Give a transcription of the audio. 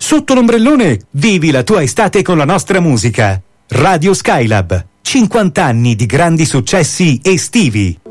Sotto l'ombrellone, vivi la tua estate con la nostra musica. Radio Skylab, 50 anni di grandi successi estivi.